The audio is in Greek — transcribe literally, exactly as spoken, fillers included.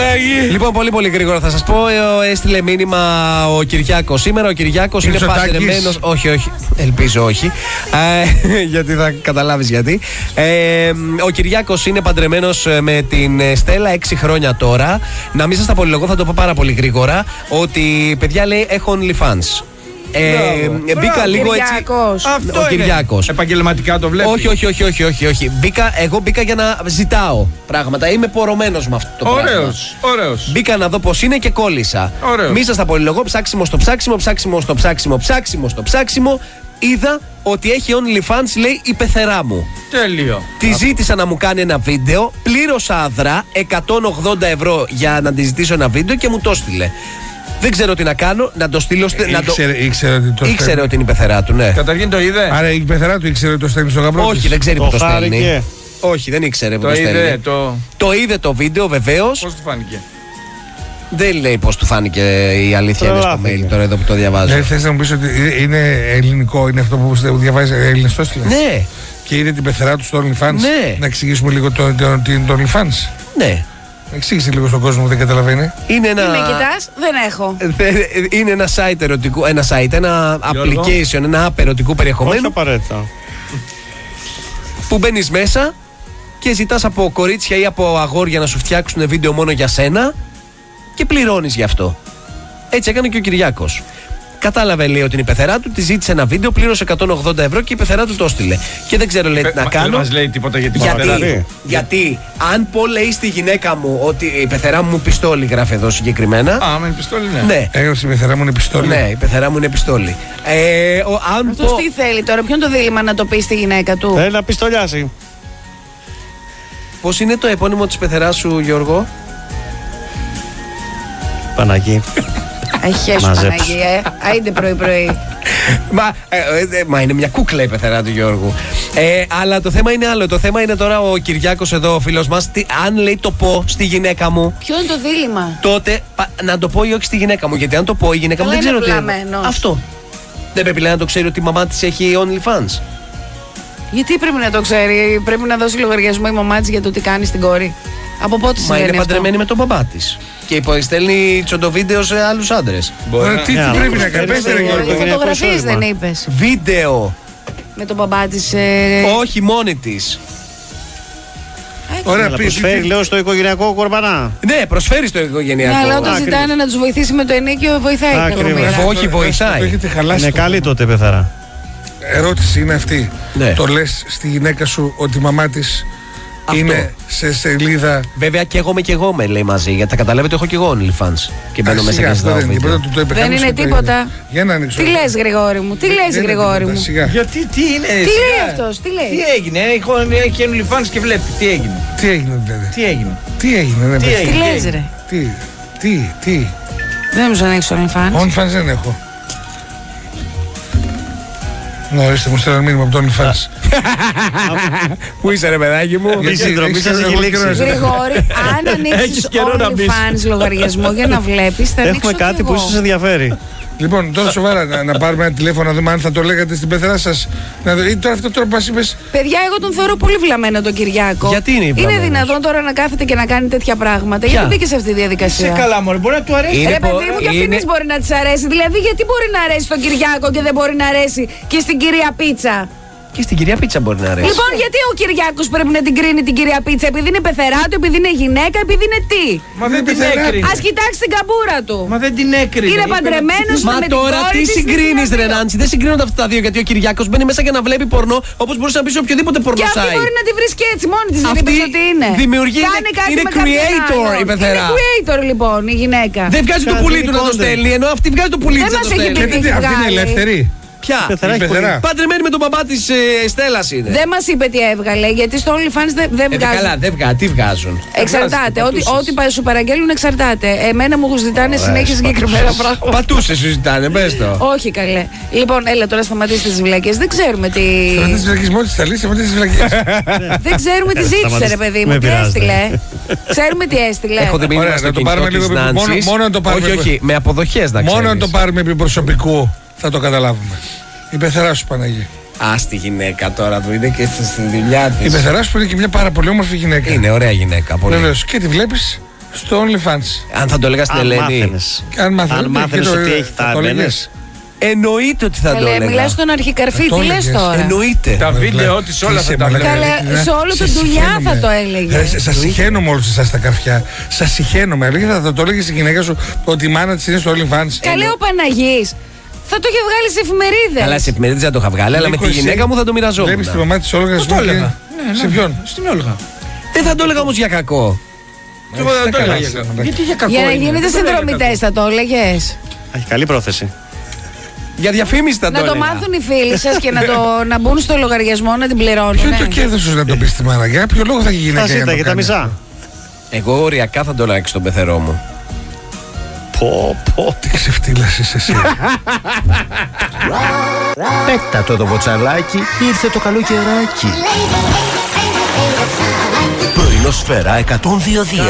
Λοιπόν, πολύ πολύ γρήγορα θα σας πω. Έστειλε μήνυμα ο Κυριάκος σήμερα. Ο Κυριάκος είναι παντρεμένος. Όχι, όχι. Ελπίζω όχι. ε, γιατί θα καταλάβεις γιατί. Ε, ο Κυριάκος είναι παντρεμένος με την Στέλλα έξι χρόνια τώρα. Να μην σας τα πολυλογώ, θα το πω πάρα πολύ γρήγορα. Ότι παιδιά λέει έχω OnlyFans. Ε, μπήκα Μπράβο, λίγο Κυριάκος. Έτσι. Αυτό ο Κυριάκος. Επαγγελματικά το βλέπει. Όχι, όχι, όχι, όχι, όχι, όχι. Μπήκα, εγώ μπήκα για να ζητάω πράγματα. Είμαι πορωμένος με αυτό το ωραίος, πράγμα. Ωραίος. Μπήκα να δω πώς είναι και κόλλησα. Ωραίος. Μη σας τα πολυλογώ, ψάξιμο στο ψάξιμο, ψάξιμο στο ψάξιμο, ψάξιμο στο ψάξιμο. Είδα ότι έχει OnlyFans, λέει η πεθερά μου. Τέλειο. Τη ζήτησα να μου κάνει ένα βίντεο, πλήρωσα αδρά εκατόν ογδόντα ευρώ για να τη ζητήσω ένα βίντεο και μου το έστειλε. Δεν ξέρω τι να κάνω, να το στείλω. Ε, να το... ήξερε, ήξερε ότι το ήξερε ότι είναι η πεθερά του, ναι. Καταρχήν το είδε. Άρα η πεθερά του ήξερε ότι το στέλνει στο γαμπρό. Όχι, της. δεν ξέρει Το που το στέλνει. χάρηκε. Όχι, δεν ήξερε που Το το είδε. στέλνει. Το... Το είδε το βίντεο, βεβαίως. Πώς του φάνηκε. Δεν λέει πώς του φάνηκε η αλήθεια είναι στο Τρελάθηκε. mail τώρα εδώ που το διαβάζω. Δεν θες να μου πεις ότι είναι ελληνικό, είναι αυτό που διαβάζει Έλληνες το έστειλε. Ναι, Και είδε την πεθερά του στο OnlyFans. Ναι. Να εξηγήσουμε λίγο το, το, το, το OnlyFans. ναι. Εξήγησε λίγο στον κόσμο που δεν καταλαβαίνει. Είναι ένα... Τι με κοιτάς, δεν έχω. Είναι ένα site ερωτικού, ένα site, ένα Γιώργο. application, ένα app ερωτικού Όχι περιεχομένου απαραίτητα. που μπαίνεις μέσα και ζητάς από κορίτσια ή από αγόρια να σου φτιάξουν βίντεο μόνο για σένα και πληρώνεις γι' αυτό. Έτσι έκανε και ο Κυριάκος. Κατάλαβε, λέει, ότι είναι η πεθερά του, τη ζήτησε ένα βίντεο, πλήρωσε εκατόν ογδόντα ευρώ και η πεθερά του το έστειλε. Και δεν ξέρω, λέει, τι να Μα- κάνω. Δεν μας λέει τίποτα για την πεθερά Γιατί, του. γιατί αν πω, λέει, στη γυναίκα μου ότι η πεθερά μου πιστόλι, γράφει εδώ συγκεκριμένα. Α, με πιστόλι, ναι. Ναι. Έγραψε η πεθερά μου είναι πιστόλι. Ναι, η πεθερά μου είναι πιστόλι. Ε, ο, αν Αυτός πω, τι θέλει τώρα, ποιο είναι το δίλημμα να το πει στη γυναίκα του. Θέλει να πιστολιάσει. πώς είναι το επώνυμο της πεθεράς σου, Γιώργο? Παναγί. Έχει Μαζέψου. Παναγία, ε. Άιντε πρωί-πρωί. Μα, ε, ε, μα είναι μια κούκλα η πεθερά του Γιώργου. Ε, αλλά το θέμα είναι άλλο. Το θέμα είναι τώρα ο Κυριάκος εδώ, ο φίλος μας. Τι, αν λέει το πω στη γυναίκα μου, Ποιο είναι το δίλημμα. τότε πα- να το πω ή όχι στη γυναίκα μου. Γιατί αν το πω η γυναίκα μου Καλά, δεν ξέρω είναι τι. βλαμμένος. Αυτό. Δεν πρέπει λέει, να το ξέρει ότι η μαμά της έχει OnlyFans. Γιατί πρέπει να το ξέρει, πρέπει να δώσει λογαριασμό η μαμά της για το τι κάνει στην κόρη. Από πότε Μα συμβαίνει είναι αυτό. παντρεμένη με τον μπαμπά της. Και υποστέλνει τσοντοβίντεο σε άλλους άντρες. Ωραία, τι, τι Ναι, πρέπει αλλά να κάνει, το πες, ρε ξέρει, Γιώργο. το Για είναι φωτογραφίες εισόδημα. δεν είπες. Βίντεο. Με τον μπαμπά της. Ε... Όχι μόνη της. Ωραία, Αλλά πει. προσφέρει, λέω, στο οικογενειακό κορμπανά. Ναι, προσφέρει στο οικογενειακό. Ναι, αλλά όταν Ακριβώς. ζητάνε να τους βοηθήσει με το ενίκιο, βοηθάει η Ακριβώς. κακομοίρα. Όχι, βοηθάει. Το έχετε χαλάσει. Είναι το- καλή τότε πεθαρά. Ερώτηση είναι αυτή. Ναι. Το λες στη γυναίκα σου ότι η μαμά της Αυτό. είναι σε σελίδα. Βέβαια και εγώ με και εγώ με λέει μαζί. Γιατί θα καταλάβετε, έχω και εγώ OnlyFans. Και μπαίνω Α, μέσα σιγά, και αυτό ζητάω δεν είναι. βίντεο. Πρώτα του το είπε Δεν κανείς είναι και το τίποτα. έγινε. Για να ανοίξω. Τι λες, Γρηγόρη μου, τι λες, Δεν είναι Γρηγόρη τίποτα, μου. σιγά. Γιατί, τι είναι. Τι λέει αυτός, τι λέει. Τι έγινε, έχω, έχει OnlyFans και βλέπει. Τι έγινε. Τι έγινε δηλαδή. Τι έγινε. Τι έγινε, ναι, Τι πες. έγινε. Τι λες ρε. Τι, τι, τι. Δεν νομίζω να έχεις OnlyFans. OnlyFans δεν έχω. Να ορίστε, μου στέλνω μήνυμα από το OnlyFans. Πού είσαι, ρε παιδάκι μου. Η συνδρομή σας έχει λήξει. Γρηγόρη, αν ανοίξεις Έχεις καιρό να μπεις. OnlyFans λογαριασμό για να βλέπεις, θα ανοίξω Έχουμε κάτι κι που εγώ. ίσως ενδιαφέρει. Λοιπόν, τώρα σοβαρά να, να πάρουμε ένα τηλέφωνο να δούμε αν θα το λέγατε στην πεθερά σας. Να δω, ή τώρα αυτό τώρα που μας είπες. Παιδιά, εγώ τον θεωρώ πολύ βλαμμένο τον Κυριάκο. Γιατί είναι Είναι βλαμμένος? δυνατόν τώρα να κάθεται και να κάνει τέτοια πράγματα. Ποια? Γιατί μπήκε σε αυτή τη Σε διαδικασία. καλά, μωρέ, μπορεί να του αρέσει. Είναι Ρε πο- παιδί μου, και είναι- αυτήν μπορεί να τη αρέσει. Δηλαδή, γιατί μπορεί να αρέσει στον Κυριάκο και δεν μπορεί να αρέσει και στην κυρία Πίτσα. Και στην κυρία Πίτσα μπορεί να αρέσει. Λοιπόν, γιατί ο Κυριάκος πρέπει να την κρίνει την κυρία Πίτσα, επειδή είναι πεθερά του, επειδή είναι γυναίκα, επειδή είναι τι. Μα δεν την πεθερά. έκρινε. Α κοιτάξει την καμπούρα του. Μα δεν την έκρινε. Είναι Είπε- παντρεμένος Μα με την τώρα κόρη τι της, συγκρίνει, στην ρε Αθήνα. Νάντσι. Δεν συγκρίνονται αυτά τα δύο. Γιατί ο Κυριάκος μπαίνει μέσα για να βλέπει πορνό όπως μπορούσε να πει σε οποιοδήποτε πορνό Και αυτή site. μπορεί να τη βρίσκει έτσι μόνη τη. Δεν Αυτή είπες ότι είναι. δημιουργεί, Κάνει είναι- κάτι είναι με κάποιον creator άλλον. η πεθερά. Είναι creator λοιπόν η γυναίκα. Δεν βγάζει το Κάτι πουλί του να το content. στέλνει, ενώ αυτή βγάζει το πουλί Δεν της να μας το έχει στέλνει. πει. Γιατί έχει αυτή είναι βγάλει. ελεύθερη. Ποια? Πεθερά Η έχει πεθερά. πολύ. Παντρεμένη με τον μπαμπά της ε, Στέλλας είναι. Δεν μα είπε τι έβγαλε, γιατί στο OnlyFans δεν, δεν Ε, βγάζει. καλά, δεν βγάζει. Τι βγάζουν. Εξαρτάται. Βγάζει, Ό,τι, πατούσες. ό,τι πα- σου παραγγέλνουν εξαρτάται. Εμένα μου ζητάνε συνέχεια συγκεκριμένα πράγματα. Πατούσε σου ζητάνε, πες το. Όχι καλέ. Λοιπόν, έλα τώρα σταματήστε τι βλακίε. Δεν ξέρουμε τι. Σταματήσεις τις βλακίες, μόλις τα λύσεις, σταματήσεις τις βλακίες. Δεν ξέρουμε τι ζήτησε, ρε σταματήστε. παιδί Με μου. Τι πειράζετε. έστειλε. Ξέρουμε τι έστειλε. Έχω δει μήνυμα Ωραία, στο να το κινητό πάρουμε της λίγο, Νάνσης. μόνο- μόνο να το πάρουμε- Όχι, όχι, με αποδοχές να Μόνο ξέρεις. αν το πάρουμε επί προσωπικού θα το καταλάβουμε. Η πεθερά σου, Παναγί. Α, τη γυναίκα τώρα του είναι και στη δουλειά Η της. πεθερά σου που είναι και μια πάρα πολύ όμορφη γυναίκα. Είναι ωραία γυναίκα, πολύ. Βεβαίως. Και τη βλέπεις Στο OnlyFans. Αν θα το έλεγα στην Αν Ελένη. μάθαινες. Αν μάθαινες, Αν μάθαινες και το- ότι έχει θα τα το έμπαινες. έλεγες. Εννοείται ότι θα το Καλέ, έλεγα. μιλάς στον αρχικαρφή, Θα το τι λες έλεγες. τώρα. Εννοείται. Τα βίντεο της όλα θα τα Είσαι, λέγανε. μαλάκα, Καλέ, δηλαδή, σε όλο σε το δουλειά συχαίνομαι. θα το έλεγε. Ε, Σας συχαίνομαι όλους εσάς τα καρφιά. Σας συχαίνομαι. Αλήθεια, θα το έλεγες στη γυναίκα σου ότι η μάνα της είναι στο OnlyFans. Καλέ, ο Παναγής θα το είχε βγάλει σε εφημερίδες. Καλά, σε εφημερίδες δεν το είχα βγάλει, αλλά με Νίκο, τη εσύ γυναίκα μου θα το μοιραζόμουν. Βλέπεις τη μαμά της Όλγας. Το μου έλεγα. και- Ναι, Σε ναι. ποιον? Στην Όλγα. Δεν θα το έλεγα όμως για κακό. Και εγώ δεν το καλά, έλεγα. είσαι, για- μαλάκα. Γιατί για κακό Για να είναι, γίνετε δεν το έλεγα συνδρομητές κακό. θα το έλεγες. Έχει καλή πρόθεση. Για διαφήμιση θα το Να το έλεγα. μάθουν οι φίλοι σας και να, το, να μπουν στο λογαριασμό να την πληρώνουν. Ποιο είναι το ναι. κέρδος σου να το πεις στη μάνα? Για ποιο λόγο θα έχει γυναίκα Θα για να το ζήταγε τα κάνει μισά. αυτό? Εγώ οριακά θα το έλεγα και στον πεθερό μου. Πω, πω. Τι ξεφτύλας είσαι εσύ. Πέτα το μποτσαλάκι, ήρθε το καλό καιράκι. Πρωινό σφαίρα εκατόν δύο δύο.